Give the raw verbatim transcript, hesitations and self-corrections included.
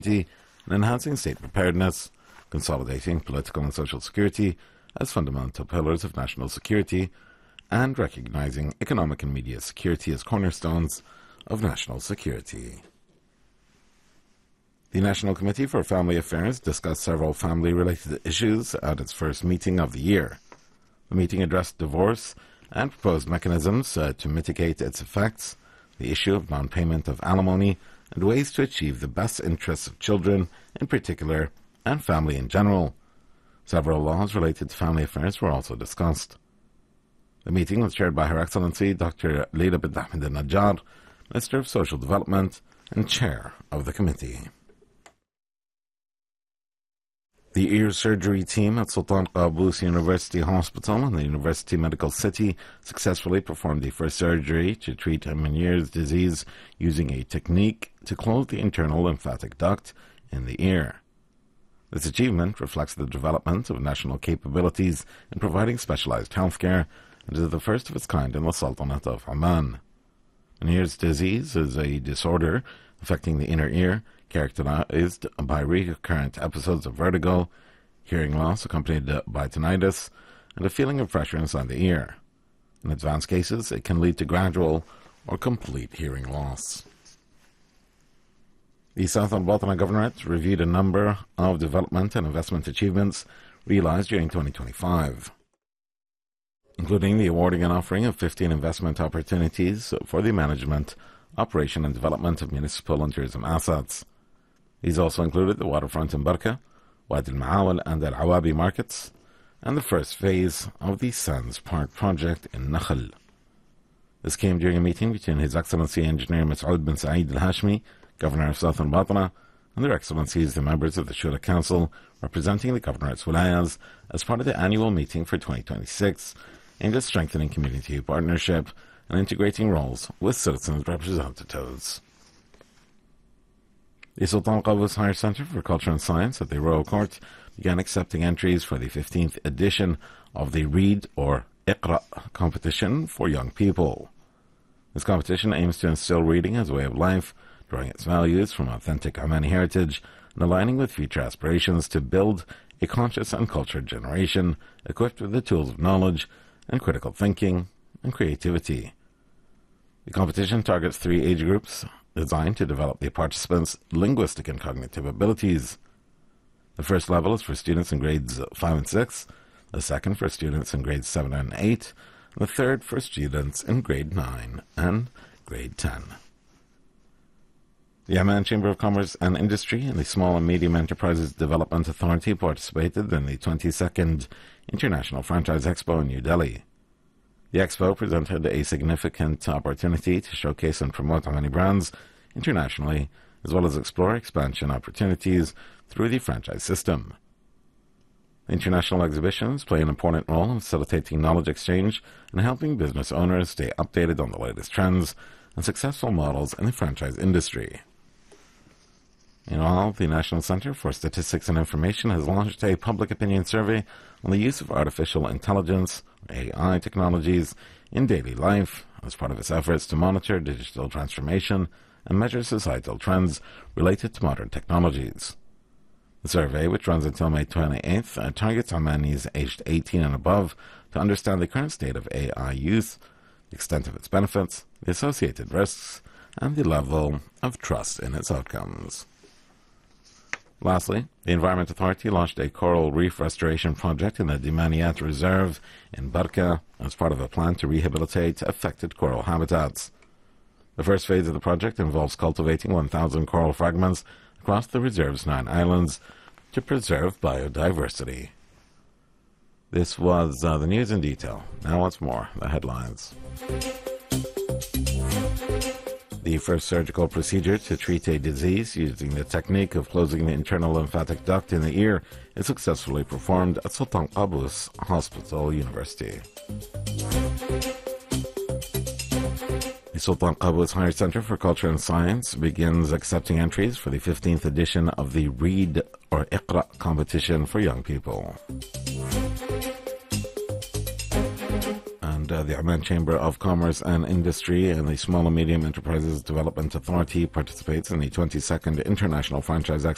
and enhancing state preparedness, consolidating political and social security as fundamental pillars of national security, and recognizing economic and media security as cornerstones of national security. The National Committee for Family Affairs discussed several family-related issues at its first meeting of the year. The meeting addressed divorce and proposed mechanisms uh, to mitigate its effects, the issue of non-payment of alimony, and ways to achieve the best interests of children in particular and family in general. Several laws related to family affairs were also discussed. The meeting was chaired by Her Excellency Doctor Leila bint Ahmed al-Najjar, Minister of Social Development and Chair of the Committee. The ear surgery team at Sultan Qaboos University Hospital and the University Medical City successfully performed the first surgery to treat Meniere's disease using a technique to close the internal lymphatic duct in the ear. This achievement reflects the development of national capabilities in providing specialized healthcare and is the first of its kind in the Sultanate of Oman. Meniere's disease is a disorder affecting the inner ear, characterized by recurrent episodes of vertigo, hearing loss accompanied by tinnitus, and a feeling of pressure inside the ear. In advanced cases, it can lead to gradual or complete hearing loss. The South Al-Batna Governorate reviewed a number of development and investment achievements realized during twenty twenty-five, including the awarding and offering of fifteen investment opportunities for the management, operation, and development of municipal and tourism assets. These also included the waterfront in Barka, Wadi al-Ma'awal and Al-Awabi markets, and the first phase of the Sands Park project in Nakhl. This came during a meeting between His Excellency Engineer Mas'ud bin Saeed al-Hashmi, Governor of South Al-Batna, and Their Excellencies the members of the Shura Council representing the Governorate's wilayas as part of the annual meeting for twenty twenty-six, aimed at strengthening community partnership and integrating roles with citizens' representatives. The Sultan Qaboos Higher Center for Culture and Science at the Royal Court began accepting entries for the fifteenth edition of the Read or Iqra competition for young people. This competition aims to instill reading as a way of life, drawing its values from authentic Omani heritage and aligning with future aspirations to build a conscious and cultured generation equipped with the tools of knowledge and critical thinking and creativity. The competition targets three age groups, designed to develop the participants' linguistic and cognitive abilities. The first level is for students in grades five and six, the second for students in grades seven and eight, and the third for students in grade nine and grade ten. The Amman Chamber of Commerce and Industry and the Small and Medium Enterprises Development Authority participated in the twenty-second International Franchise Expo in New Delhi. The expo presented a significant opportunity to showcase and promote Omani brands internationally, as well as explore expansion opportunities through the franchise system. International exhibitions play an important role in facilitating knowledge exchange and helping business owners stay updated on the latest trends and successful models in the franchise industry. Meanwhile, the National Center for Statistics and Information has launched a public opinion survey on the use of artificial intelligence, A I technologies, in daily life as part of its efforts to monitor digital transformation and measure societal trends related to modern technologies. The survey, which runs until May twenty-eighth, uh, targets Omanis aged eighteen and above to understand the current state of A I use, the extent of its benefits, the associated risks, and the level of trust in its outcomes. Lastly, the Environment Authority launched a coral reef restoration project in the Dimaniat Reserve in Barka as part of a plan to rehabilitate affected coral habitats. The first phase of the project involves cultivating one thousand coral fragments across the reserve's nine islands to preserve biodiversity. This was uh, the news in detail. Now once more, the headlines. The first surgical procedure to treat a disease using the technique of closing the internal lymphatic duct in the ear is successfully performed at Sultan Qaboos Hospital University. The Sultan Qaboos Higher Center for Culture and Science begins accepting entries for the fifteenth edition of the Read or Iqra competition for young people. And uh, the Amman Chamber of Commerce and Industry and the Small and Medium Enterprises Development Authority participates in the twenty-second International Franchise Expo